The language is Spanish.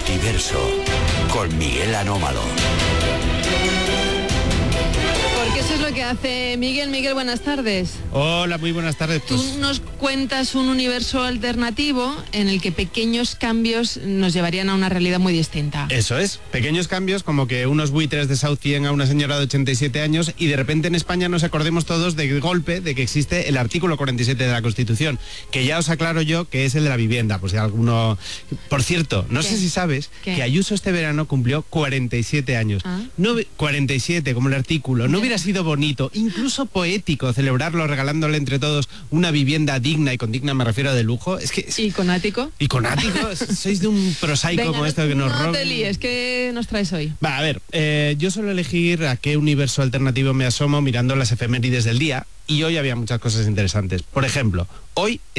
Multiverso con Miguel Anómalo. Porque eso es lo que hace Miguel. Miguel, buenas tardes. Hola, muy buenas tardes. Tú nos cuentas un universo alternativo en el que pequeños cambios nos llevarían a una realidad muy distinta. Eso es, pequeños cambios como que unos buitres desahucien a una señora de 87 años y de repente en España nos acordemos todos de golpe de que existe el artículo 47 de la Constitución, que ya os aclaro yo que es el de la vivienda, pues si alguno... Por cierto, no sé si sabes que Ayuso este verano cumplió 47 años. No, 47 como el artículo. ¿No hubiera sido bonito, incluso poético, celebrarlo regalándole entre todos una vivienda digna, y con digna me refiero a de lujo? ¿Y con ático? ¿Y con ático? Sois de un prosaico. Venga, como esto que nos roba. No te líes, ¿qué nos traes hoy? Va, a ver, yo suelo elegir a qué universo alternativo me asomo mirando las efemérides del día, y hoy había muchas cosas interesantes. Por ejemplo, hoy